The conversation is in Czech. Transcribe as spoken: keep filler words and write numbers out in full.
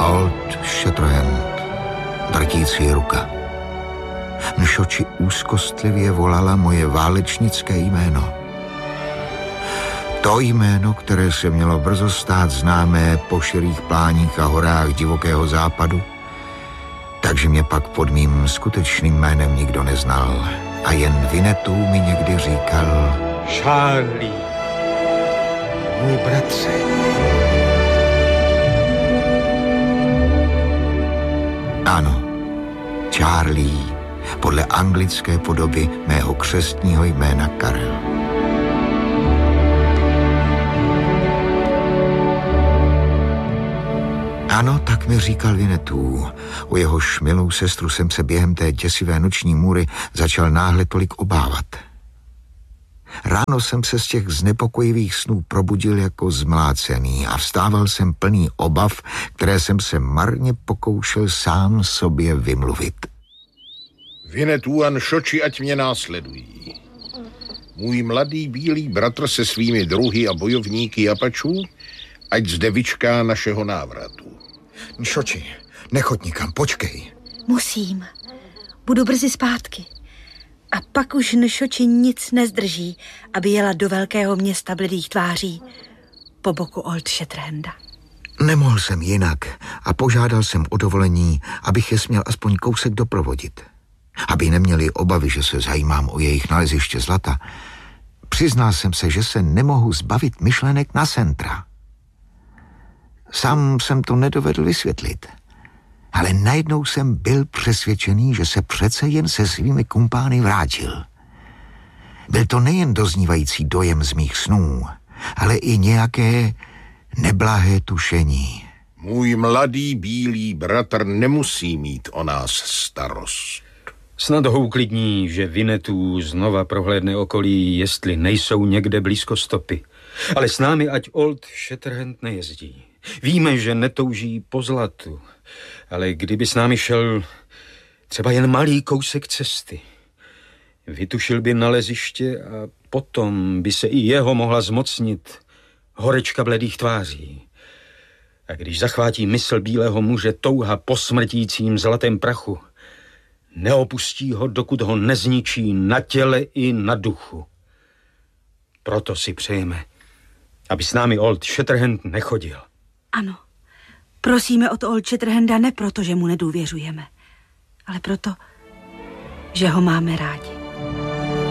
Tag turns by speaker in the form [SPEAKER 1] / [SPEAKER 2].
[SPEAKER 1] Old Shatterhand, drtící ruka. Nšoči úzkostlivě volala moje válečnické jméno. To jméno, které se mělo brzo stát známé po širých pláních a horách divokého západu, takže mě pak pod mým skutečným jménem nikdo neznal a jen Winnetou mi někdy říkal:
[SPEAKER 2] Charlie, můj bratře.
[SPEAKER 1] Ano, Charlie, podle anglické podoby mého křestního jména Karel. Ano, tak mi říkal Winnetou. U jehož milou sestru jsem se během té děsivé noční můry začal náhle tolik obávat. Ráno jsem se z těch znepokojivých snů probudil jako zmlácený a vstával jsem plný obav, které jsem se marně pokoušel sám sobě vymluvit.
[SPEAKER 3] Winnetou a Nšoči, ať mě následují. Můj mladý bílý bratr se svými druhy a bojovníky Apačů, ať zde vyčká našeho návratu.
[SPEAKER 1] Nšoči, nechoď nikam, počkej.
[SPEAKER 4] Musím. Budu brzy zpátky. A pak už Nšoči nic nezdrží, aby jela do velkého města bledých tváří po boku Old Shatterhanda.
[SPEAKER 1] Nemohl jsem jinak a požádal jsem o dovolení, abych je směl aspoň kousek doprovodit. Aby neměli obavy, že se zajímám o jejich naleziště zlata, přiznal jsem se, že se nemohu zbavit myšlenek na Centra. Sám jsem to nedovedl vysvětlit, ale najednou jsem byl přesvědčený, že se přece jen se svými kumpány vrátil. Byl to nejen doznívající dojem z mých snů, ale i nějaké neblahé tušení.
[SPEAKER 3] Můj mladý bílý bratr nemusí mít o nás starost.
[SPEAKER 2] Snad ho uklidní, že Winnetou znova prohlédne okolí, jestli nejsou někde blízko stopy. Ale s námi ať Old Shatterhand nejezdí. Víme, že netouží po zlatu, ale kdyby s námi šel třeba jen malý kousek cesty, vytušil by naleziště a potom by se i jeho mohla zmocnit horečka bledých tváří. A když zachvátí mysl bílého muže touha po smrtícím zlatém prachu, neopustí ho, dokud ho nezničí na těle i na duchu. Proto si přejeme, aby s námi Old Shatterhand nechodil.
[SPEAKER 4] Ano, prosíme o to Old Shatterhanda ne proto, že mu nedůvěřujeme, ale proto, že ho máme rádi.